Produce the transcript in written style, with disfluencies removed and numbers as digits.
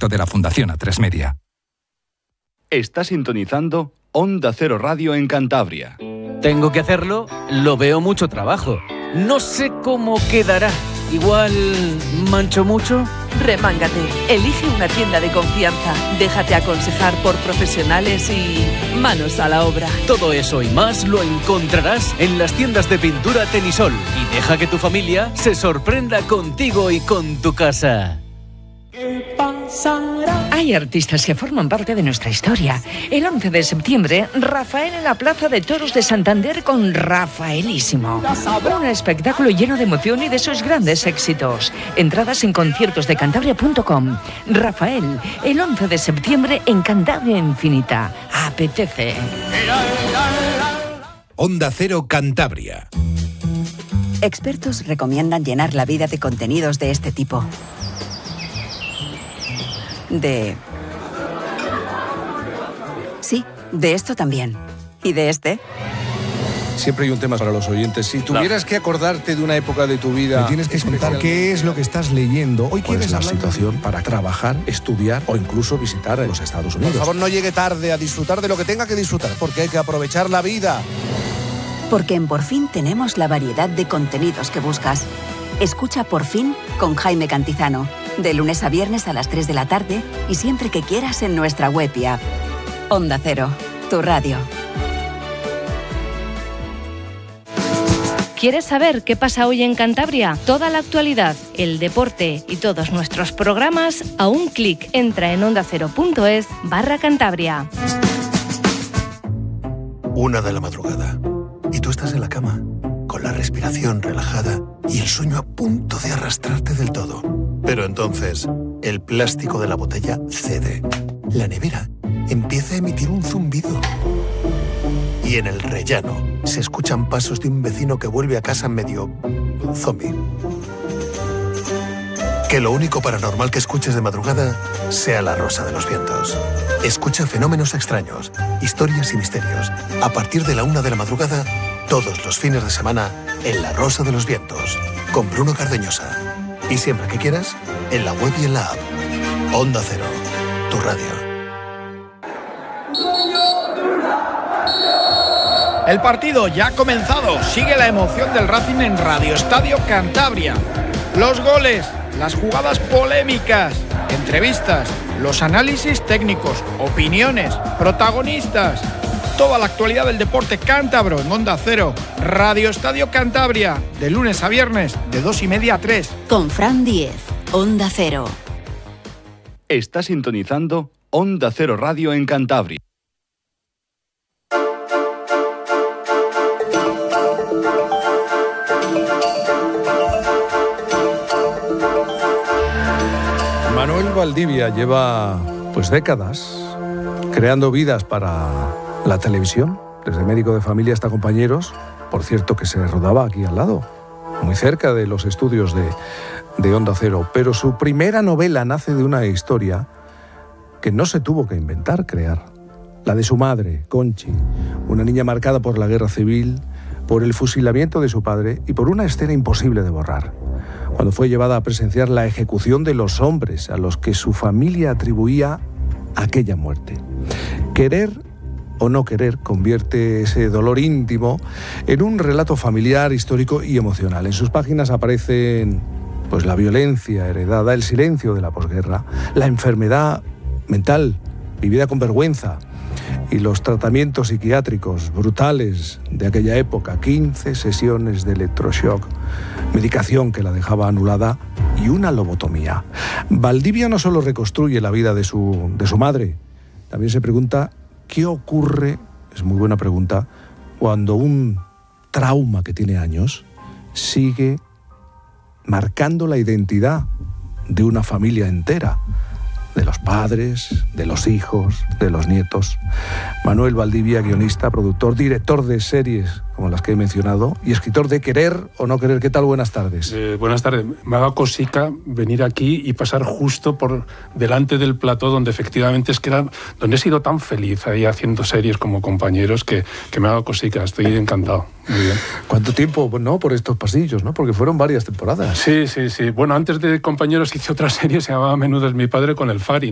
proyecto de la Fundación A3 Media. Está sintonizando Onda Cero Radio en Cantabria. Tengo que hacerlo, lo veo mucho trabajo. No sé cómo quedará. Igual mancho mucho. Remángate, elige una tienda de confianza, déjate aconsejar por profesionales y manos a la obra. Todo eso y más lo encontrarás en las tiendas de pintura Tenisol y deja que tu familia se sorprenda contigo y con tu casa. Hay artistas que forman parte de nuestra historia. El 11 de septiembre, Rafael en la Plaza de Toros de Santander con Rafaelísimo. Un espectáculo lleno de emoción y de sus grandes éxitos. Entradas en conciertosdecantabria.com. Rafael, el 11 de septiembre en Cantabria Infinita. Apetece. Onda Cero Cantabria. Expertos recomiendan llenar la vida de contenidos de este tipo. Sí, de esto también. ¿Y de este? Siempre hay un tema para los oyentes. Si tuvieras que acordarte de una época de tu vida... Me tienes que contar qué es lo que estás leyendo. Hoy ¿Cuál quieres es la hablar situación para trabajar, estudiar o incluso visitar los Estados Unidos? Por favor, no llegue tarde a disfrutar de lo que tenga que disfrutar, porque hay que aprovechar la vida. Porque en Por Fin tenemos la variedad de contenidos que buscas. Escucha Por Fin con Jaime Cantizano. De lunes a viernes a las 3 de la tarde y siempre que quieras en nuestra web y app. Onda Cero, tu radio. ¿Quieres saber qué pasa hoy en Cantabria? Toda la actualidad, el deporte y todos nuestros programas a un clic. Entra en ondacero.es/Cantabria. 1 de la madrugada. Y tú estás en la cama, con la respiración relajada y el sueño a punto de arrastrarte del todo. Pero entonces, el plástico de la botella cede. La nevera empieza a emitir un zumbido. Y en el rellano se escuchan pasos de un vecino que vuelve a casa medio zombie. Que lo único paranormal que escuches de madrugada sea La Rosa de los Vientos. Escucha fenómenos extraños, historias y misterios. A partir de la 1 de la madrugada, todos los fines de semana, en La Rosa de los Vientos, con Bruno Cardeñosa. Y siempre que quieras, en la web y en la app. Onda Cero, tu radio. El partido ya ha comenzado. Sigue la emoción del Racing en Radio Estadio Cantabria. Los goles, las jugadas polémicas, entrevistas, los análisis técnicos, opiniones, protagonistas. Toda la actualidad del deporte cántabro en Onda Cero. Radio Estadio Cantabria, de lunes a viernes, de 2:30 a 3. Con Fran Diez, Onda Cero. Está sintonizando Onda Cero Radio en Cantabria. Manuel Valdivia lleva pues décadas creando vidas para la televisión, desde médico de familia hasta compañeros, por cierto que se rodaba aquí al lado, muy cerca de los estudios de Onda Cero, pero su primera novela nace de una historia que no se tuvo que inventar, crear, la de su madre, Conchi, una niña marcada por la guerra civil, por el fusilamiento de su padre y por una escena imposible de borrar, cuando fue llevada a presenciar la ejecución de los hombres a los que su familia atribuía aquella muerte. Querer o no querer convierte ese dolor íntimo en un relato familiar, histórico y emocional. En sus páginas aparecen pues la violencia heredada, el silencio de la posguerra, la enfermedad mental vivida con vergüenza y los tratamientos psiquiátricos brutales de aquella época, 15 sesiones de electroshock, medicación que la dejaba anulada y una lobotomía. Valdivia no solo reconstruye la vida de su madre, también se pregunta qué ocurre, es muy buena pregunta, cuando un trauma que tiene años sigue marcando la identidad de una familia entera, de los padres, de los hijos, de los nietos. Manuel Valdivia, guionista, productor, director de series como las que he mencionado y escritor de Querer o no querer. ¿Qué tal? Buenas tardes. Buenas tardes. Me ha dado cosica venir aquí y pasar justo por delante del plató donde efectivamente es que era donde he sido tan feliz ahí haciendo series como compañeros que me ha dado cosica. Estoy encantado. Muy bien. ¿Cuánto tiempo, no, por estos pasillos, no? Porque fueron varias temporadas. Sí. Bueno, antes de compañeros hice otra serie, se llamaba Menudo es mi padre, con el Fari.